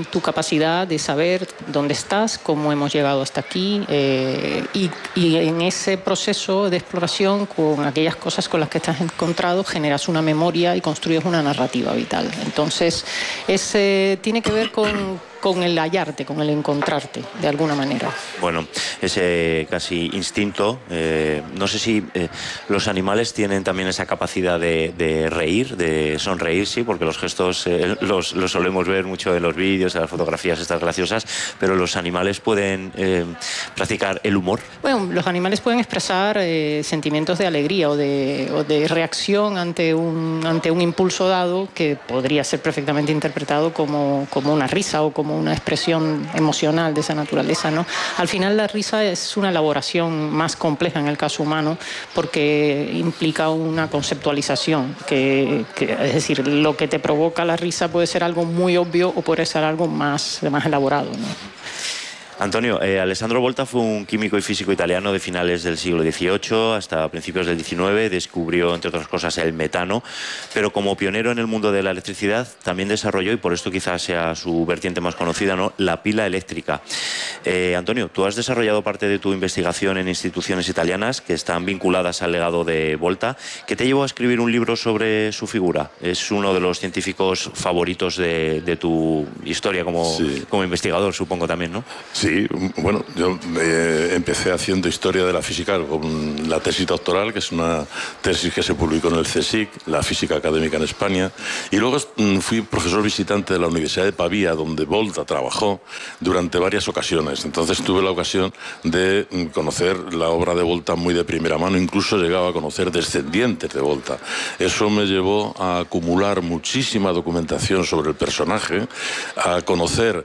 tu capacidad de saber dónde estás, cómo hemos llegado hasta aquí, y en ese proceso de exploración, con aquellas cosas con las que estás encontrado, generas una memoria y construyes una narrativa vital. Entonces, tiene que ver con el hallarte, con el encontrarte, de alguna manera. Bueno, ese casi instinto. No sé si los animales tienen también esa capacidad de reír, de sonreír, sí, porque los gestos los solemos ver mucho en los vídeos, en las fotografías estas graciosas, pero los animales pueden practicar el humor. Bueno, los animales pueden expresar sentimientos de alegría o de reacción ante un impulso dado, que podría ser perfectamente interpretado como una risa o como una expresión emocional de esa naturaleza, ¿no? Al final la risa es una elaboración más compleja en el caso humano, porque implica una conceptualización, es decir, lo que te provoca la risa puede ser algo muy obvio o puede ser algo más elaborado, ¿no? Antonio, Alessandro Volta fue un químico y físico italiano de finales del siglo XVIII hasta principios del XIX. Descubrió, entre otras cosas, el metano, pero como pionero en el mundo de la electricidad también desarrolló, y por esto quizás sea su vertiente más conocida, ¿no?, la pila eléctrica. Antonio, tú has desarrollado parte de tu investigación en instituciones italianas que están vinculadas al legado de Volta. ¿Qué te llevó a escribir un libro sobre su figura? Es uno de los científicos favoritos de tu historia como investigador, supongo también, ¿no? Sí, bueno, yo empecé haciendo historia de la física con la tesis doctoral, que es una tesis que se publicó en el CSIC, la física académica en España, y luego fui profesor visitante de la Universidad de Pavía, donde Volta trabajó durante varias ocasiones. Entonces tuve la ocasión de conocer la obra de Volta muy de primera mano, incluso llegaba a conocer descendientes de Volta. Eso me llevó a acumular muchísima documentación sobre el personaje, a conocer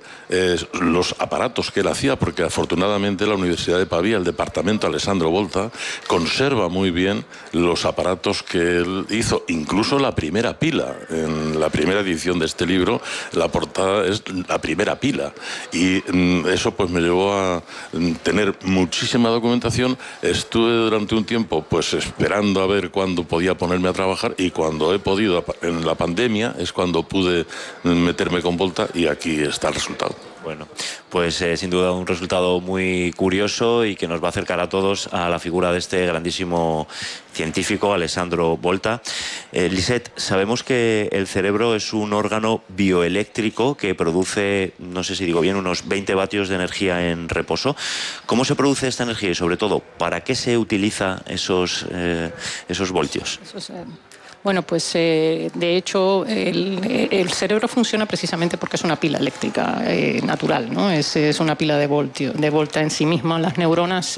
los aparatos que él hacía, porque afortunadamente la Universidad de Pavía, el departamento Alessandro Volta, conserva muy bien los aparatos que él hizo, incluso la primera pila. En la primera edición de este libro, la portada es la primera pila, y eso pues me llevó a tener muchísima documentación. Estuve durante un tiempo pues esperando a ver cuándo podía ponerme a trabajar, y cuando he podido, en la pandemia, es cuando pude meterme con Volta, y aquí está el resultado. Bueno, pues sin duda un resultado muy curioso y que nos va a acercar a todos a la figura de este grandísimo científico, Alessandro Volta. Lisette, sabemos que el cerebro es un órgano bioeléctrico que produce, no sé si digo bien, unos 20 vatios de energía en reposo. ¿Cómo se produce esta energía y, sobre todo, para qué se utiliza esos voltios? Bueno, pues de hecho el cerebro funciona precisamente porque es una pila eléctrica natural, ¿no? Es una pila de Volta en sí misma. Las neuronas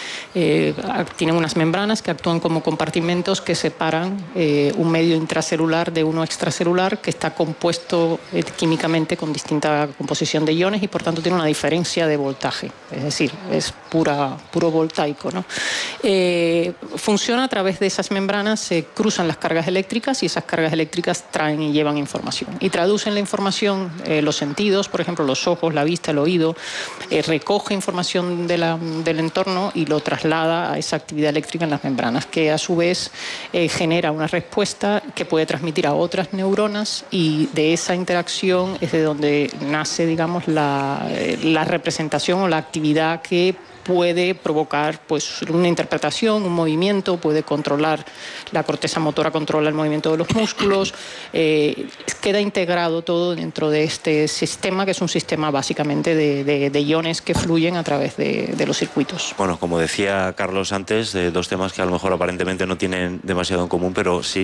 tienen unas membranas que actúan como compartimentos que separan un medio intracelular de uno extracelular, que está compuesto químicamente con distinta composición de iones, y por tanto tiene una diferencia de voltaje, es decir, es puro voltaico, ¿no? Funciona a través de esas membranas, se cruzan las cargas eléctricas, y esas cargas eléctricas traen y llevan información y traducen la información. Los sentidos, por ejemplo, los ojos, la vista, el oído, recoge información del entorno y lo traslada a esa actividad eléctrica en las membranas, que a su vez genera una respuesta que puede transmitir a otras neuronas, y de esa interacción es de donde nace, digamos, la representación o la actividad que puede provocar pues una interpretación, un movimiento, puede controlar, la corteza motora controla el movimiento de los músculos. Queda integrado todo dentro de este sistema, que es un sistema básicamente de iones que fluyen a través de los circuitos. Bueno, como decía Carlos antes, dos temas que a lo mejor aparentemente no tienen demasiado en común, pero sí,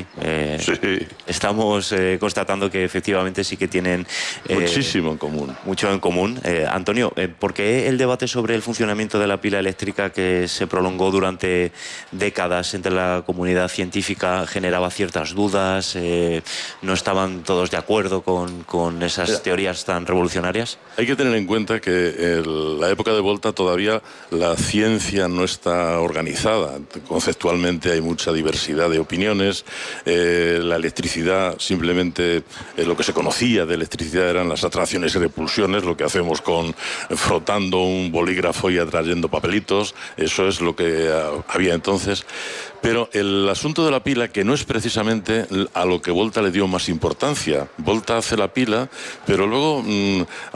estamos constatando que efectivamente sí que tienen muchísimo en común. Mucho en común. Antonio, ¿por qué el debate sobre el funcionamiento de la pila eléctrica, que se prolongó durante décadas entre la comunidad científica, generaba ciertas dudas? ¿No estaban todos de acuerdo con esas teorías tan revolucionarias? Hay que tener en cuenta que en la época de Volta todavía la ciencia no está organizada. Conceptualmente hay mucha diversidad de opiniones. La electricidad, simplemente lo que se conocía de electricidad eran las atracciones y repulsiones, lo que hacemos frotando un bolígrafo y atrayendo papelitos. Eso es lo que había entonces. Pero el asunto de la pila, que no es precisamente a lo que Volta le dio más importancia. Volta hace la pila, pero luego